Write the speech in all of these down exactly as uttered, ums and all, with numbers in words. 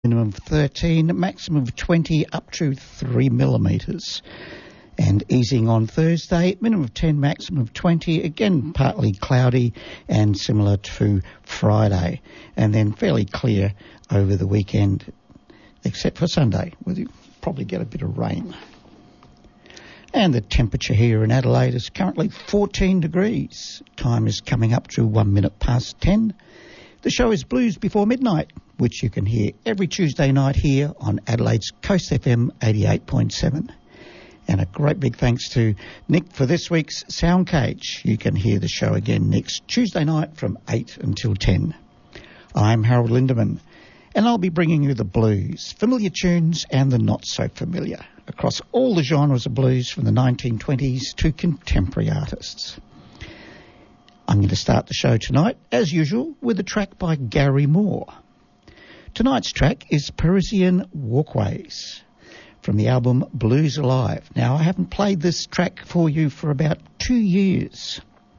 minimum of thirteen, maximum of twenty, up to three millimetres. And easing on Thursday, minimum of ten, maximum of twenty, again partly cloudy and similar to Friday. And then fairly clear over the weekend, except for Sunday, where you probably get a bit of rain. And the temperature here in Adelaide is currently fourteen degrees. Time is coming up to one minute past ten. The show is Blues Before Midnight, which you can hear every Tuesday night here on Adelaide's Coast F M eighty-eight point seven. And a great big thanks to Nick for this week's Sound Cage. You can hear the show again next Tuesday night from eight until ten. I'm Harold Lindemann, and I'll be bringing you the blues, familiar tunes and the not-so-familiar, across all the genres of blues from the nineteen twenties to contemporary artists. I'm going to start the show tonight, as usual, with a track by Gary Moore. Tonight's track is Parisian Walkways, from the album Blues Alive. Now, I haven't played this track for you for about two years,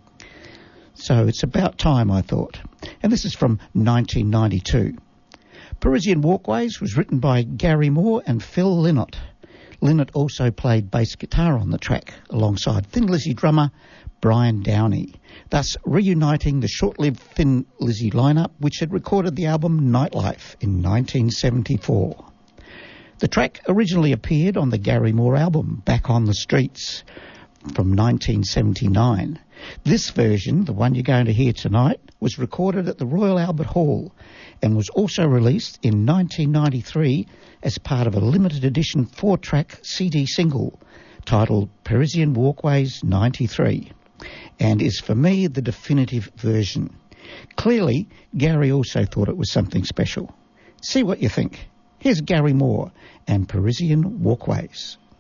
so it's about time, I thought. And this is from nineteen ninety-two. Parisian Walkways was written by Gary Moore and Phil Lynott. Lynott also played bass guitar on the track, alongside Thin Lizzy drummer Brian Downey, thus reuniting the short-lived Thin Lizzy lineup, which had recorded the album Nightlife in nineteen seventy-four. The track originally appeared on the Gary Moore album, Back on the Streets, from nineteen seventy-nine. This version, the one you're going to hear tonight, was recorded at the Royal Albert Hall and was also released in nineteen ninety-three as part of a limited edition four-track C D single titled Parisian Walkways ninety-three, and is for me the definitive version. Clearly, Gary also thought it was something special. See what you think. Here's Gary Moore and Parisian Walkways.